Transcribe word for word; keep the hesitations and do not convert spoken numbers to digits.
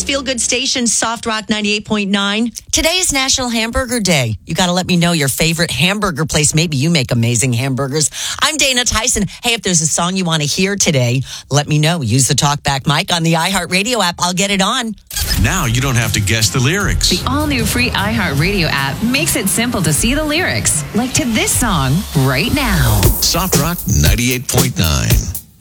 Toronto's feel-good station, Soft Rock ninety-eight point nine. Today is National Hamburger Day. You got to let me know your favorite hamburger place. Maybe you make amazing hamburgers. I'm Dana Tyson. Hey, if there's a song you want to hear today, let me know. Use the TalkBack mic on the iHeartRadio app. I'll get it on. Now you don't have to guess the lyrics. The all-new free iHeartRadio app makes it simple to see the lyrics, like to this song right now. Soft Rock ninety-eight point nine.